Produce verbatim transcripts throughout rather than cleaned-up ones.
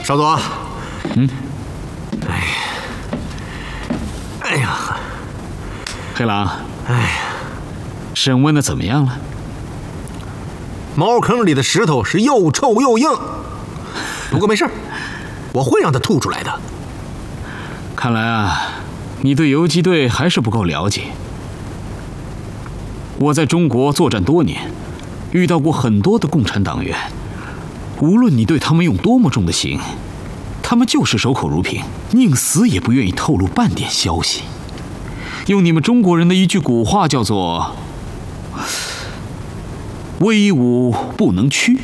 少佐。 嗯。 哎，哎呀， 黑狼， 哎呀， 审问的怎么样了？ 茅坑里的石头是又臭又硬，不过没事，我会让它吐出来的。 看来啊，你对游击队还是不够了解。我在中国作战多年，遇到过很多的共产党员，无论你对他们用多么重的刑，他们就是守口如瓶，宁死也不愿意透露半点消息。用你们中国人的一句古话叫做威武不能屈。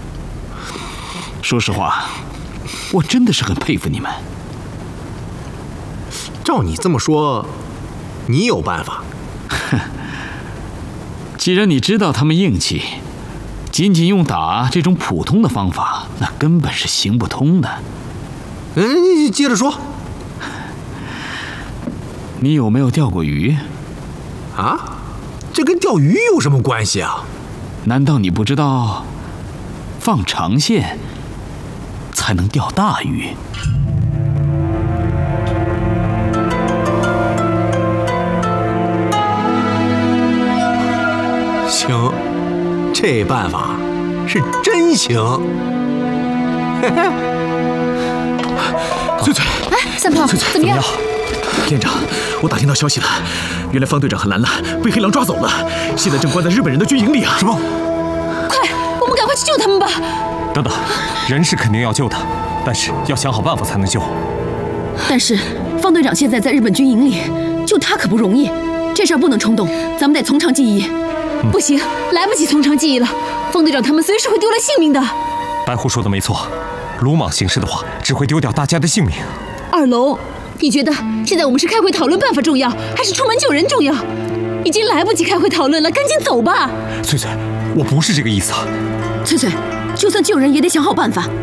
说实话，我真的是很佩服你们。 照你这么说，你有办法？ 哼，既然你知道他们硬气，仅仅用打这种普通的方法，那根本是行不通的。 嗯，你接着说。 你有没有钓过鱼？ 啊？这跟钓鱼有什么关系啊？ 难道你不知道，放长线才能钓大鱼？ 行，这办法是真行。 翠翠， 哎，三炮， 翠翠怎么样？ 连长，我打听到消息了，原来方队长和兰兰被黑狼抓走了，现在正关在日本人的军营里啊！ 什么？ 快，我们赶快去救他们吧！ 等等，人是肯定要救的，但是要想好办法才能救。 但是方队长现在在日本军营里，救他可不容易，这事儿不能冲动，咱们得从长计议。嗯、不行，来不及从长计议了，方队长他们随时会丢了性命的。 白狐说的没错，鲁莽行事的话，只会丢掉大家的性命。 二龙。你觉得现在我们是开会讨论办法重要，还是出门救人重要？已经来不及开会讨论了，赶紧走吧。 翠翠，我不是这个意思啊。 翠翠，就算救人也得想好办法。